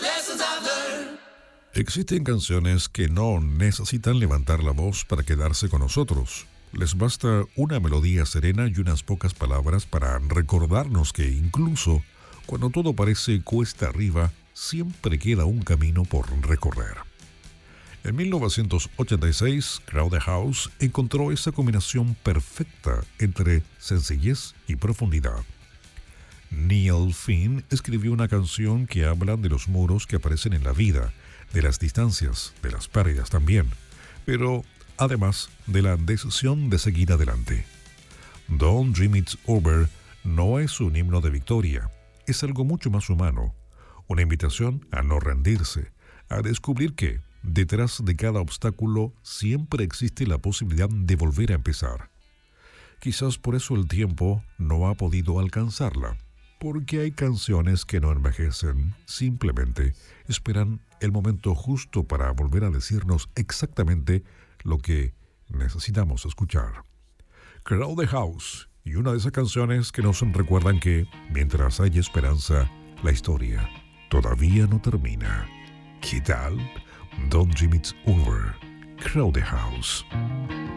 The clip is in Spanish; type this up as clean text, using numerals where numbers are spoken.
Existen canciones que no necesitan levantar la voz para quedarse con nosotros. Les basta una melodía serena y unas pocas palabras para recordarnos que incluso cuando todo parece cuesta arriba, siempre queda un camino por recorrer. En 1986, Crowded House encontró esa combinación perfecta entre sencillez y profundidad. Neil Finn escribió una canción que habla de los muros que aparecen en la vida, de las distancias, de las pérdidas también, pero además de la decisión de seguir adelante. Don't Dream It's Over no es un himno de victoria, es algo mucho más humano, una invitación a no rendirse, a descubrir que, detrás de cada obstáculo, siempre existe la posibilidad de volver a empezar. Quizás por eso el tiempo no ha podido alcanzarla, porque hay canciones que no envejecen, simplemente esperan el momento justo para volver a decirnos exactamente lo que necesitamos escuchar. Crowded House, y una de esas canciones que nos recuerdan que, mientras hay esperanza, la historia todavía no termina. ¿Qué tal? Don't Dream It's Over, Crowded House.